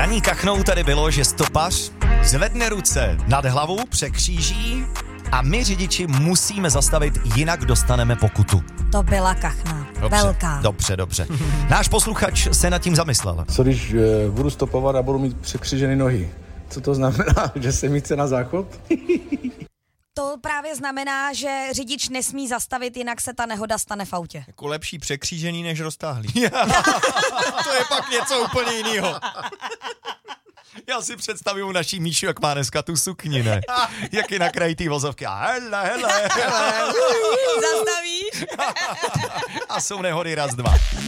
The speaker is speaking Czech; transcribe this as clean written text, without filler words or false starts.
Braní kachnou tady bylo, že stopař zvedne ruce nad hlavu, překříží a my řidiči musíme zastavit, jinak dostaneme pokutu. To byla kachna. Dobře, Velká. Dobře. Náš posluchač se nad tím zamyslel. Co když budu stopovat a budu mít překřiženy nohy? Co to znamená? Že se mi chce na záchod? To právě znamená, že řidič nesmí zastavit, jinak se ta nehoda stane v autě. Jako lepší překřížený než roztáhlý. To je pak něco úplně jiného. Já si představím naší Míšu, jak má dneska tu sukni, ne? Jak je na kraji té vozovky. A hele. Zastavíš? A jsou nehody raz, dva.